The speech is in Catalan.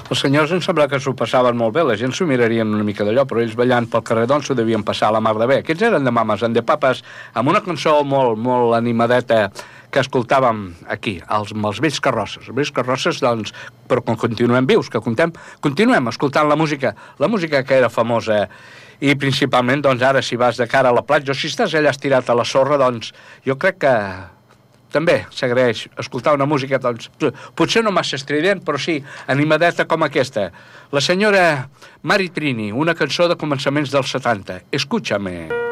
Els senyors em sembla que s'ho passaven molt bé, la gent s'ho mirarien una mica d'allò, però ells ballant pel carrer doncs s'ho devien passar a la mar de bé. Aquests eren de Mamas and the Papas, amb una cançó molt, molt animadeta que escoltàvem aquí, amb els vells carrosses. Els vells carrosses, doncs, però quan continuem vius, que continuem escoltant la música que era famosa, i principalment, doncs, ara, si vas de cara a la platja, o si estàs allà estirat a la sorra, doncs, jo crec que també s'agraeix escoltar una música, doncs, potser no massa estrident, però sí, animadeta com aquesta. La senyora Mari Trini, una cançó de començaments dels 70. Escúchame.